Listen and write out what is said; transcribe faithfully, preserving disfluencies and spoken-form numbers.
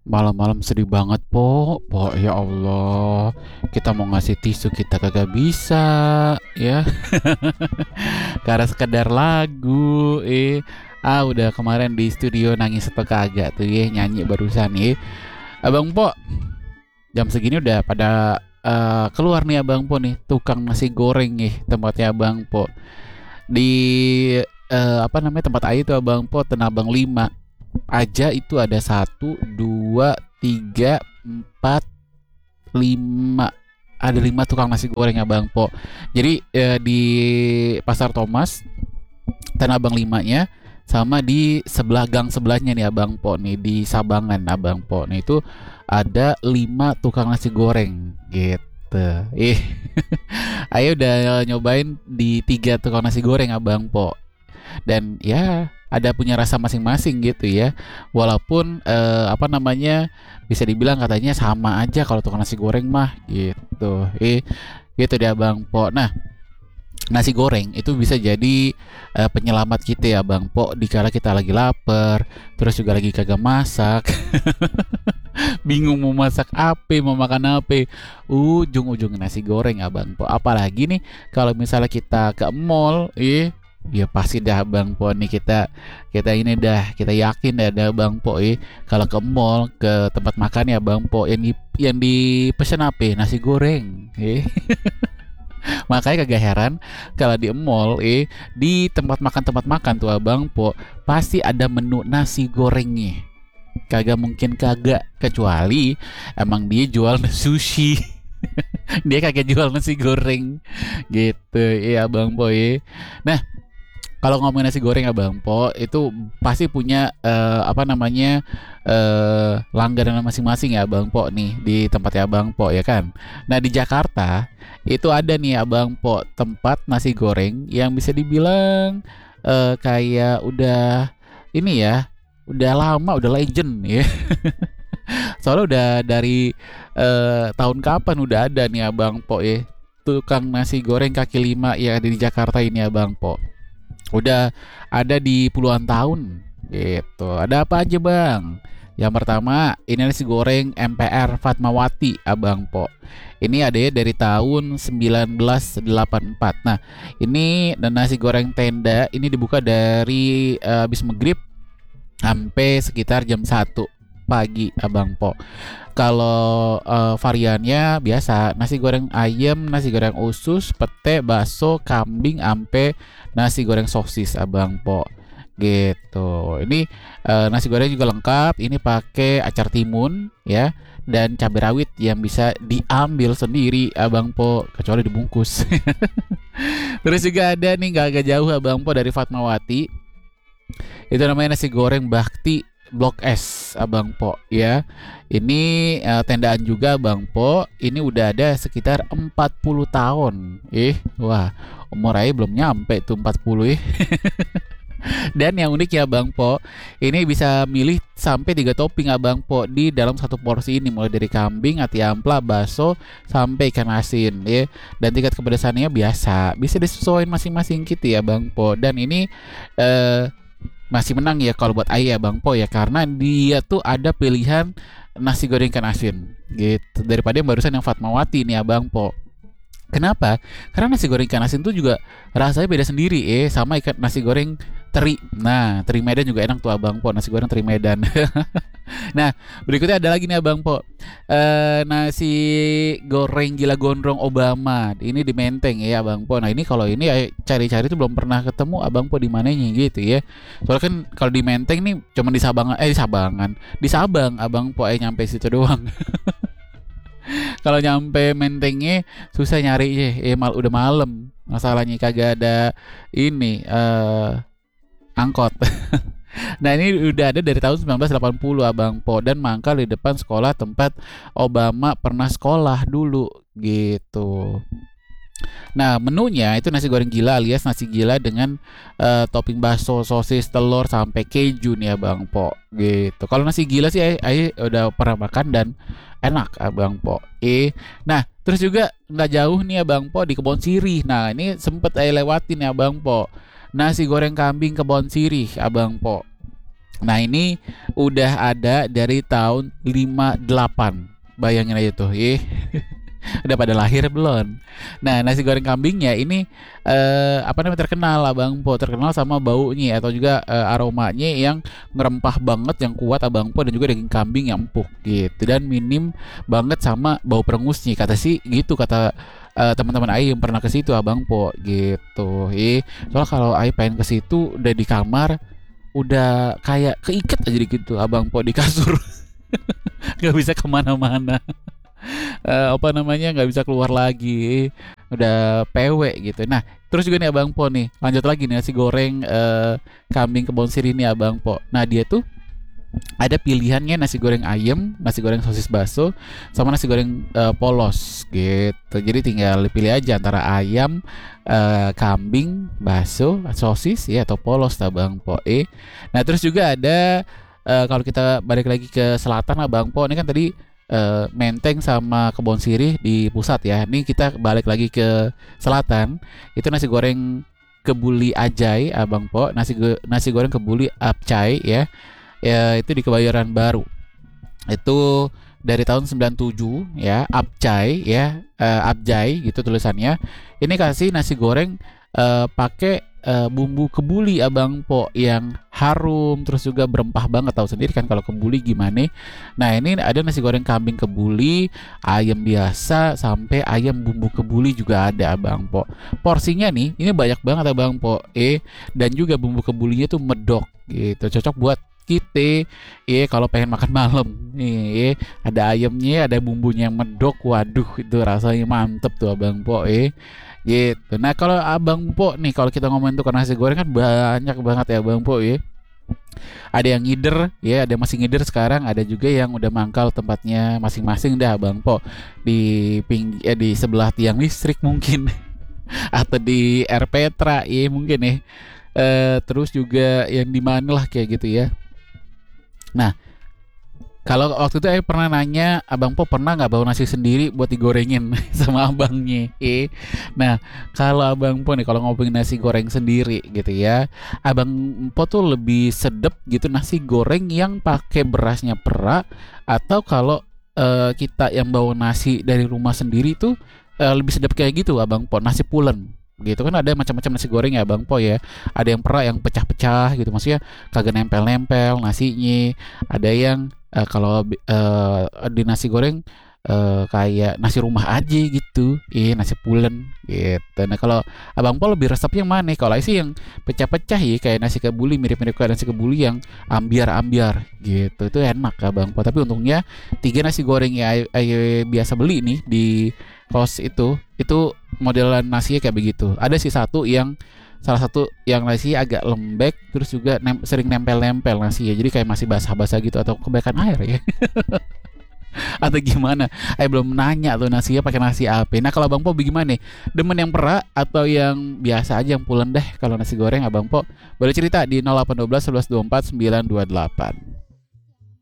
Malam-malam sedih banget, Po. Po, ya Allah. Kita mau ngasih tisu kita kagak bisa, ya. Karena sekedar lagu, eh. Ah, udah kemarin di studio nangis atau kagak tuh ya, nyanyi barusan ya. Abang Po, jam segini udah pada eh, keluar nih Abang Po nih, tukang nasi goreng nih tempatnya Abang Po. Di eh, apa namanya tempat Ayu tuh Abang Po, Tanah Abang lima aja itu ada satu, dua, tiga, empat, lima. Ada lima tukang nasi goreng Abang Po. Jadi eh, di Pasar Thomas, Tanah Abang limanya, sama di sebelah gang sebelahnya nih Abang Po nih di Sabangan Abang Po. Nih itu ada lima tukang nasi goreng gitu. Ih, ayo udah nyobain di tiga tukang nasi goreng Abang Po. Dan ya ada punya rasa masing-masing gitu ya. Walaupun eh, apa namanya bisa dibilang katanya sama aja kalau tukang nasi goreng mah gitu. Eh gitu deh Abang Po. Nah, nasi goreng itu bisa jadi eh, penyelamat kita ya Bang Po dikala kita lagi lapar, terus juga lagi kagak masak, bingung mau masak apa, mau makan apa, ujung-ujung nasi goreng Abang Po. Apalagi nih kalau misalnya kita ke mall, eh ya pasti dah Bang Po nih kita kita ini dah kita yakin dah dah Bang Po eh kalau ke mall ke tempat makan ya Bang Po yang di yang dipesen apa nasi goreng eh makanya kagak heran kalau di mall eh di tempat makan tempat makan tuh Abang Po pasti ada menu nasi gorengnya. Kagak mungkin kagak kecuali emang dia jual sushi. Dia kagak jual nasi goreng gitu ya Abang Po ya. Nah, kalau ngomongin nasi goreng Abang Po itu pasti punya eh, apa namanya eh, langganan masing-masing ya Abang Po nih di tempatnya Abang Po ya kan. Nah di Jakarta itu ada nih Abang Po tempat nasi goreng yang bisa dibilang eh, kayak udah ini ya udah lama udah legend ya. Soalnya udah dari eh, tahun kapan udah ada nih Abang Po ya tukang nasi goreng kaki lima yang ada di Jakarta ini Abang Po. Udah ada di puluhan tahun gitu. Ada apa aja Bang? Yang pertama ini nasi goreng M P R Fatmawati Abang Po. Ini ada ya dari tahun seribu sembilan ratus delapan puluh empat. Nah ini dan nasi goreng tenda ini dibuka dari eh, habis maghrib sampai sekitar jam satu pagi Abang Po. Kalau eh, variannya biasa nasi goreng ayam, nasi goreng usus, pete, bakso, kambing, ampe nasi goreng sosis Abang Po. Gitu. Ini eh, nasi goreng juga lengkap. Ini pakai acar timun ya dan cabai rawit yang bisa diambil sendiri Abang Po kecuali dibungkus. Terus juga ada nih gak agak jauh Abang Po dari Fatmawati. Itu namanya nasi goreng Bakti Blok S Abang Po ya. Ini eh, tendaan juga Bang Po. Ini udah ada sekitar empat puluh tahun. Eh, wah, umur aja belum nyampe tuh empat puluh eh. Dan yang unik ya Bang Po, ini bisa milih sampai tiga topping Abang Po di dalam satu porsi ini mulai dari kambing, ati ampla, bakso sampai ikan asin ya. Dan tingkat kepedasannya biasa, bisa disesuaikan masing-masing gitu ya Bang Po. Dan ini eh masih menang ya kalau buat ayah Bang Po ya karena dia tuh ada pilihan nasi goreng ikan asin gitu daripada yang barusan yang Fatmawati nih Abang Po. Kenapa? Karena nasi goreng ikan asin tuh juga rasanya beda sendiri eh sama ikan nasi goreng teri. Nah, teri Medan juga enak tuh Abang Po, nasi goreng teri Medan. Nah, berikutnya ada lagi nih Abang Po. Eh nasi goreng gila gondrong Obama. Ini di Menteng ya Abang Po. Nah, ini kalau ini eh, cari-cari tuh belum pernah ketemu Abang Po di mananya gitu ya. Soalnya kan kalau di Menteng nih cuma di Sabangan eh di Sabangan, di Sabang Abang Po eh nyampe situ doang. Kalau nyampe Mentengnya susah nyari ya, eh mal udah malam. Masalahnya kagak ada ini eh angkot. Nah ini udah ada dari tahun seribu sembilan ratus delapan puluh Abang Po dan mangkal di depan sekolah tempat Obama pernah sekolah dulu gitu. Nah menunya itu nasi goreng gila alias nasi gila dengan eh, topping bakso, sosis, telur sampai keju nih Abang Po gitu. Kalau nasi gila sih Ayo udah pernah makan dan enak Abang Po. Eh, nah terus juga nggak jauh nih Abang Po di Kebon Sirih. Nah ini sempet Ayo lewatin ya Abang Po. Nasi goreng kambing Kebon Sirih Abang Po. Nah ini udah ada dari tahun lima delapan. Bayangin aja tuh, ih. Udah pada lahir belum? Nah nasi goreng kambingnya ini eh, apa namanya terkenal Abang Po, terkenal sama baunya atau juga eh, aromanya yang ngerempah banget, yang kuat Abang Po, dan juga daging kambing yang empuk gitu, dan minim banget sama bau perengusnya, kata sih gitu, kata eh, teman-teman Ai yang pernah ke situ Abang Po gitu. Eh soalnya kalau Ai pengen ke situ udah di kamar udah kayak keikat aja gitu Abang Po di kasur. Nggak bisa kemana-mana. Eh, apa namanya nggak bisa keluar lagi, udah P W gitu. Nah terus juga nih Abang Po nih, lanjut lagi nih nasi goreng eh, kambing kebon sirih nih Abang Po. Nah dia tuh ada pilihannya nasi goreng ayam, nasi goreng sosis bakso, sama nasi goreng eh, polos gitu. Jadi tinggal pilih aja antara ayam, eh, kambing, bakso, sosis ya atau polos Abang Po. Eh. Nah terus juga ada eh, kalau kita balik lagi ke selatan Abang Po, ini kan tadi eh, Menteng sama Kebon Sirih di pusat ya. Ini kita balik lagi ke selatan. Itu nasi goreng kebuli ajai Abang Po, nasi go- nasi goreng kebuli apcai ya. Ya itu di Kebayoran Baru. Itu dari tahun sembilan puluh tujuh ya, apcai ya, eh, abjai gitu tulisannya. Ini kasih nasi goreng eh, pakai eh, bumbu kebuli Abang Po yang harum, terus juga berempah banget, tahu sendiri kan kalau kebuli gimana. Nah ini ada nasi goreng kambing kebuli, ayam biasa, sampai ayam bumbu kebuli juga ada Abang Po. Porsinya nih ini banyak banget Abang Po. Eh dan juga bumbu kebulinya tuh medok gitu, cocok buat kita ya kalau pengen makan malam nih. Ada ayamnya, ada bumbunya yang medok, waduh itu rasanya mantep tuh Abang Po eh gitu. Nah kalau Abang Po nih, kalau kita ngomongin tuh nasi goreng kan banyak banget ya Abang Po ya. Ada yang ngider ya, ada yang masih ngider sekarang, ada juga yang udah mangkal tempatnya masing-masing dah Abang Po, di ping eh, di sebelah tiang listrik mungkin atau di R Petra ya mungkin ya. Eh, terus juga yang di mana lah kayak gitu ya. Nah, kalau waktu itu saya pernah nanya, Abang Po pernah nggak bawa nasi sendiri buat digorengin sama abangnya? Eh, nah kalau Abang Po nih kalau ngomongin nasi goreng sendiri gitu ya, Abang Po tuh lebih sedep gitu nasi goreng yang pakai berasnya perak, atau kalau eh, kita yang bawa nasi dari rumah sendiri tuh eh, lebih sedap kayak gitu Abang Po, nasi pulen gitu kan. Ada macam-macam nasi goreng ya Bang Po ya, ada yang perak yang pecah-pecah gitu, maksudnya kagak nempel-nempel nasinya. Ada yang eh, kalau eh, di nasi goreng eh, kayak nasi rumah aja gitu, eh nasi pulen gitu. Nah kalau Abang Po lebih resep yang mana? Kalau saya sih yang pecah-pecah ya, kayak nasi kebuli, mirip-mirip kayak nasi kebuli yang ambiar-ambiar gitu, itu enak Abang Po. Tapi untungnya tiga nasi goreng yang ayo biasa beli nih di kos itu itu modelan nasinya kayak begitu. Ada sih satu yang salah satu yang nasi agak lembek, terus juga nem- sering nempel-nempel nasi ya, jadi kayak masih basah-basah gitu, atau kebanyakan air ya. Atau gimana? Saya belum nanya tuh nasinya pakai nasi apa. Nah kalau Abang Po bagaimana nih? Demen yang perak atau yang biasa aja yang pulen deh kalau nasi goreng Abang Po? Boleh cerita di nol delapan satu dua satu satu dua empat sembilan dua delapan.